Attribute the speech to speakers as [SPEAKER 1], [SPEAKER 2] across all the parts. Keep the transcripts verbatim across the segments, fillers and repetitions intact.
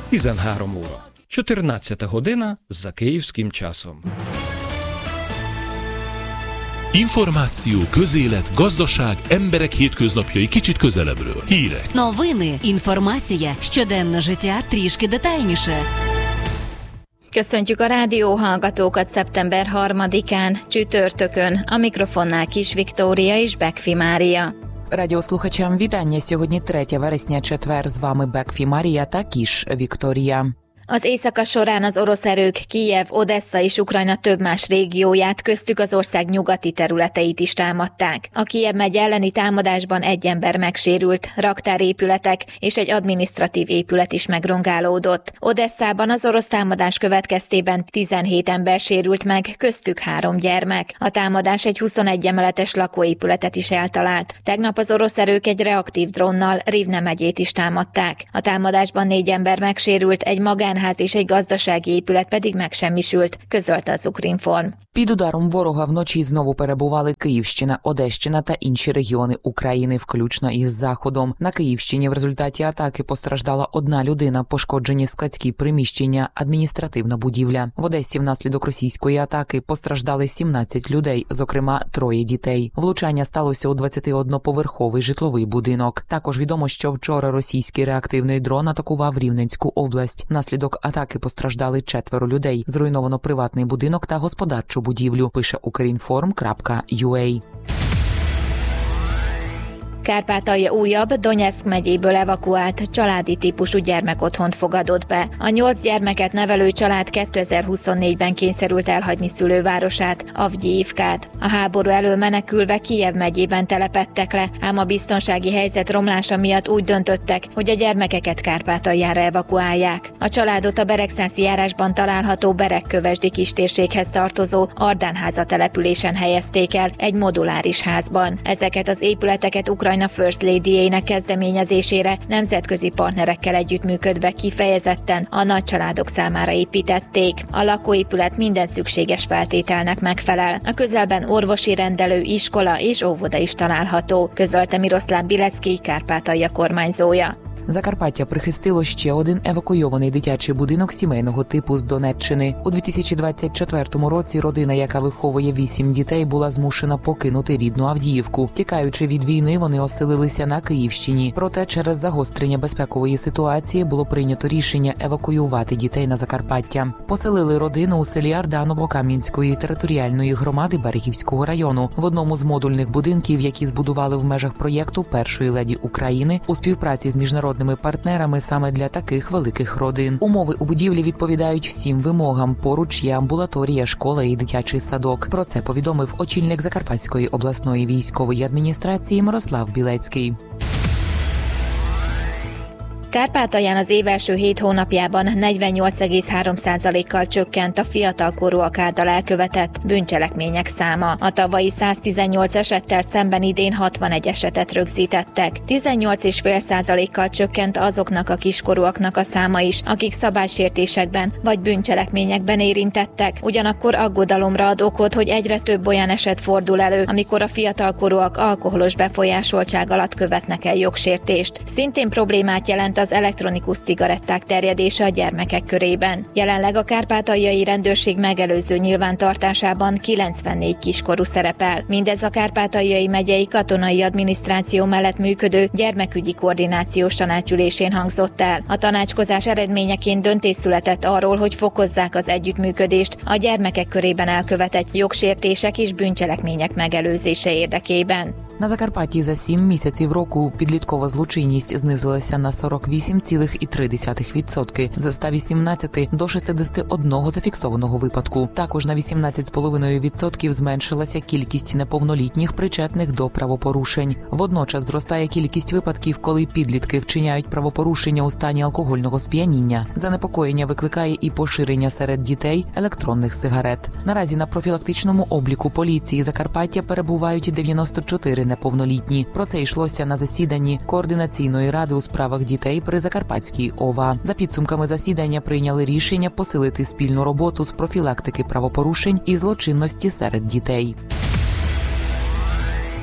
[SPEAKER 1] tizenhárom óra. чотирнадцята година за kиївським часом.
[SPEAKER 2] Információ, közélet, gazdaság, emberek hétköznapjai kicsit közelebbről. Hírek.
[SPEAKER 3] Новини, інформація, щоденне життя трішки детальніше.
[SPEAKER 4] Köszöntjük a rádióhallgatókat szeptember harmadikán, csütörtökön, a mikrofonnál Kis Viktória és Bekfi Mária.
[SPEAKER 5] Радіослухачам вітання. Сьогодні третє вересня, четвер. З вами Бекфі Марія та Кіш Вікторія.
[SPEAKER 4] Az éjszaka során az orosz erők Kijev, Odessa és Ukrajna több más régióját, köztük az ország nyugati területeit is támadták. A Kijev megye elleni támadásban egy ember megsérült, raktárépületek és egy adminisztratív épület is megrongálódott. Odesszában az orosz támadás következtében tizenhét ember sérült meg, köztük három gyermek. A támadás egy huszonegy emeletes lakóépületet is eltalált. Tegnap az orosz erők egy reaktív drónnal Rivne megyét is támadták. A támadásban négy ember megsérült, egy magán ház és egy gazdasági épület pedig megsemmisült, közölte az Ukrinform.
[SPEAKER 5] Під ударом ворога вночі знову перебували Київщина, Одещина та інші регіони України, включно із Заходом. На Київщині в результаті атаки постраждала одна людина, пошкоджені складські приміщення, адміністративна будівля. В Одесі внаслідок російської атаки постраждали сімнадцять людей, зокрема троє дітей. Влучання сталося у двадцятиодноповерховий житловий будинок. Також відомо, що вчора російський реактивний дрон атакував Рівненську область. Внаслідок атаки постраждали четверо людей. Зруйновано приватний будинок та господарчу будівлю, пише Укрінформ крапка ю а.
[SPEAKER 4] Kárpátalja újabb, Donyeck megyéből evakuált családi típusú gyermekotthont fogadott be. A nyolc gyermeket nevelő család kétezer-huszonnégyben kényszerült elhagyni szülővárosát, Avgyivkát. A háború elől menekülve Kijev megyében telepedtek le, ám a biztonsági helyzet romlása miatt úgy döntöttek, hogy a gyermekeket Kárpátaljára evakuálják. A családot a Beregszászi járásban található Beregkövesdi kistérséghez tartozó Ardánháza településen helyezték el, egy moduláris házban. Ezeket az épületeket Ukrajna a First Lady-jének kezdeményezésére nemzetközi partnerekkel együttműködve kifejezetten a nagycsaládok számára építették. A lakóépület minden szükséges feltételnek megfelel. A közelben orvosi rendelő, iskola és óvoda is található, közölte Miroszláv Bilecki, Kárpátalja kormányzója.
[SPEAKER 5] Закарпаття прихистило ще один евакуйований дитячий будинок сімейного типу з Донеччини. У дві тисячі двадцять четвертому році родина, яка виховує вісім дітей, була змушена покинути рідну Авдіївку. Тікаючи від війни, вони оселилися на Київщині. Проте через загострення безпекової ситуації було прийнято рішення евакуювати дітей на Закарпаття. Поселили родину у селі Арданово Кам'янської територіальної громади Берегівського району в одному з модульних будинків, які збудували в межах проєкту Першої леді України у співпраці з міжнародними партнерами саме для таких великих родин. Умови у будівлі відповідають всім вимогам. Поруч є амбулаторія, школа і дитячий садок. Про це повідомив очільник Закарпатської обласної військової адміністрації Мироszláv Bilecki.
[SPEAKER 4] Kárpátalján az év első hét hónapjában negyvennyolc egész három százalékkal csökkent a fiatalkorúak által elkövetett bűncselekmények száma. A tavalyi száztizennyolc esettel szemben idén hatvanegy esetet rögzítettek. tizennyolc egész öt százalékkal csökkent azoknak a kiskorúaknak a száma is, akik szabálysértésekben vagy bűncselekményekben érintettek. Ugyanakkor aggodalomra ad okot, hogy egyre több olyan eset fordul elő, amikor a fiatalkorúak alkoholos befolyásoltság alatt követnek el jogsértést. Szintén problémát jelent az elektronikus cigaretták terjedése a gyermekek körében. Jelenleg a kárpátaljai rendőrség megelőző nyilvántartásában kilencvennégy kiskorú szerepel. Mindez a Kárpátaljai megyei katonai adminisztráció mellett működő gyermekügyi koordinációs tanácsülésén hangzott el. A tanácskozás eredményeként döntés született arról, hogy fokozzák az együttműködést a gyermekek körében elkövetett jogsértések és bűncselekmények megelőzése érdekében.
[SPEAKER 5] На Закарпатті за сім місяців року підліткова злочинність знизилася на сорок вісім цілих три десятих відсотка з ста вісімнадцяти до шістдесят один зафіксованого випадку. Також на вісімнадцять цілих п'ять десятих відсотка зменшилася кількість неповнолітніх причетних до правопорушень. Водночас зростає кількість випадків, коли підлітки вчиняють правопорушення у стані алкогольного сп'яніння. Занепокоєння викликає і поширення серед дітей електронних сигарет. Наразі на профілактичному обліку поліції Закарпаття перебувають дев'яносто чотири неповнолітні. Про це йшлося на засіданні Координаційної ради у справах дітей при Закарпатській ОВА. За підсумками засідання прийняли рішення посилити спільну роботу з профілактики правопорушень і злочинності серед дітей.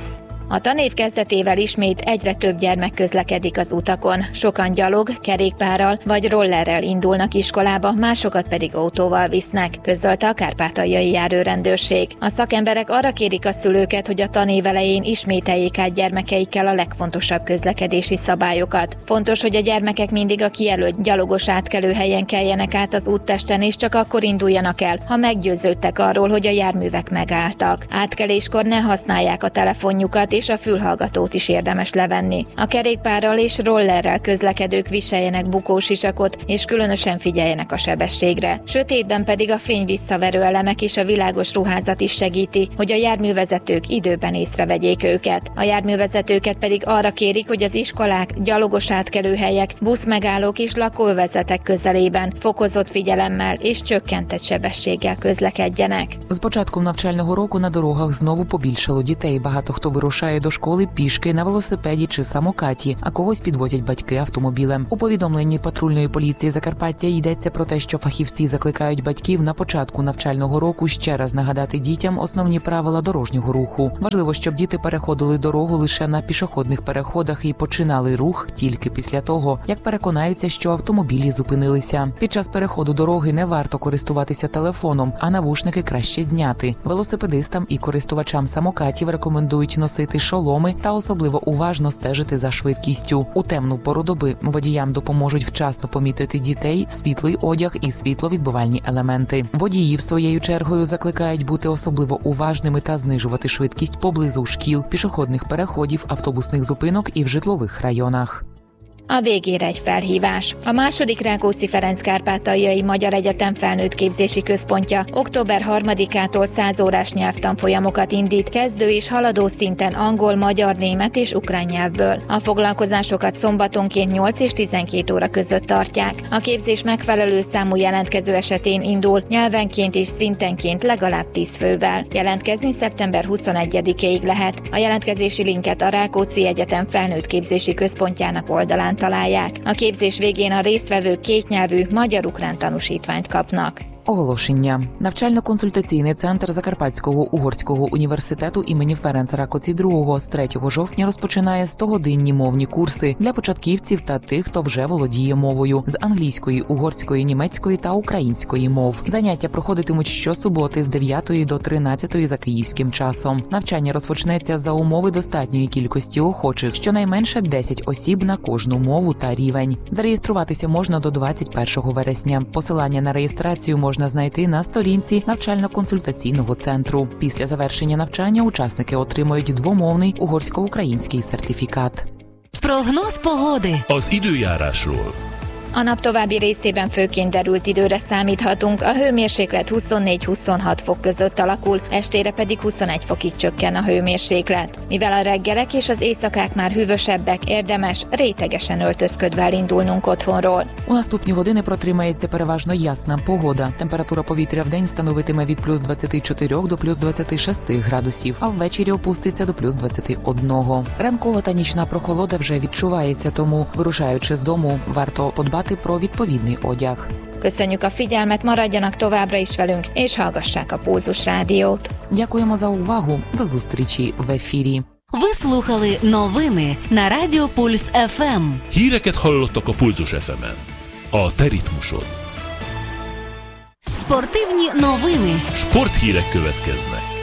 [SPEAKER 4] A tanév kezdetével ismét egyre több gyermek közlekedik az utakon. Sokan gyalog, kerékpárral vagy rollerrel indulnak iskolába, másokat pedig autóval visznek, közölte a kárpátaljai járőrendőrség. A szakemberek arra kérik a szülőket, hogy a tanév elején ismételjék át gyermekeikkel a legfontosabb közlekedési szabályokat. Fontos, hogy a gyermekek mindig a kijelölt gyalogos átkelőhelyen keljenek át az úttesten, és csak akkor induljanak el, ha meggyőződtek arról, hogy a járművek megálltak. Átkeléskor ne használják a telefonjukat, és a fülhallgatót is érdemes levenni. A kerékpárral és rollerrel közlekedők viseljenek bukósisakot, és különösen figyeljenek a sebességre. Sötétben pedig a fény visszaverő elemek és a világos ruházat is segíti, hogy a járművezetők időben észrevegyék őket. A járművezetőket pedig arra kérik, hogy az iskolák, gyalogos átkelőhelyek, buszmegállók és lakóövezetek közelében fokozott figyelemmel és csökkentett sebességgel közlekedjenek.
[SPEAKER 5] З початком навчального року на дорогах знову побільшало дітей. Багато хто вирушає до школи пішки, на велосипеді чи самокаті, а когось підвозять батьки автомобілем. У повідомленні патрульної поліції Закарпаття йдеться про те, що фахівці закликають батьків на початку навчального року ще раз нагадати дітям основні правила дорожнього руху. Важливо, щоб діти переходили дорогу лише на пішохідних переходах і починали рух тільки після того, як переконаються, що автомобілі зупинилися. Під час переходу дороги не варто користуватися телефоном, а навушники краще зняти. Велосипедистам і користувачам самокатів рекомендують носити шоломи та особливо уважно стежити за швидкістю. У темну пору доби водіям допоможуть вчасно помітити дітей, світлий одяг і світловідбивальні елементи. Водіїв своєю чергою закликають бути особливо уважними та знижувати швидкість поблизу шкіл, пішохідних переходів, автобусних zupinok і в житлових районах.
[SPEAKER 4] A végére egy felhívás. A második Rákóczi Ferenc Kárpátaljai Magyar Egyetem felnőtt képzési központja október harmadikától száz órás nyelvtanfolyamokat indít, kezdő és haladó szinten angol, magyar, német és ukrán nyelvből. A foglalkozásokat szombatonként nyolc és tizenkét óra között tartják. A képzés megfelelő számú jelentkező esetén indul, nyelvenként és szintenként legalább tíz fővel. Jelentkezni szeptember huszonegyedikéig lehet. A jelentkezési linket a Rákóczi Egyetem felnőtt képzési központjának oldalán találják. A képzés végén a résztvevők kétnyelvű magyar-ukrán tanúsítványt kapnak.
[SPEAKER 5] Оголошення. Навчально-консультаційний центр Закарпатського угорського університету імені Ференца Ракоці другого з третього жовтня розпочинає стогодинні мовні курси для початківців та тих, хто вже володіє мовою з англійської, угорської, німецької та української мов. Заняття проходитимуть щосуботи з дев'ятої до тринадцятої за київським часом. Навчання розпочнеться за умови достатньої кількості охочих, щонайменше десять осіб на кожну мову та рівень. Зареєструватися можна до двадцять першого вересня. Посилання на реєстрацію можна можна знайти на сторінці навчально-консультаційного центру. Після завершення навчання учасники отримають двомовний угорсько-український сертифікат.
[SPEAKER 3] Прогноз погоди.
[SPEAKER 2] Az időjárásról.
[SPEAKER 4] A nap további részében főként derült időre számíthatunk, a hőmérséklet huszonnégy-huszonhat fok között alakul, estére pedig huszonegy fokig csökken a hőmérséklet. Mivel a reggelek és az éjszakák már hűvösebbek, érdemes rétegesen öltözködve elindulnunk otthonról.
[SPEAKER 5] У наступні години протримається переважно ясна погода. Температура повітря вдень становитиме від плюс двадцяти чотирьох до плюс двадцяти шести градусів, а ввечері опуститься до плюс двадцяти одного. Ранкова та нічна прохолода вже відчувається, тому, вирушаючи з дому, варто подбати про відповідний одяг.
[SPEAKER 4] Köszönjük a figyelmet, maradjanak továbbra is velünk, és hallgassák a Pulzus Rádiót.
[SPEAKER 5] Дякуємо за увагу. До зустрічі в ефірі.
[SPEAKER 3] Ви слухали новини на Радіо Пульс еф ем.
[SPEAKER 2] Híreket hallottak a Pulzus еф емен. A te ritmusod.
[SPEAKER 3] Спортивні новини.
[SPEAKER 2] Sporthírek következnek.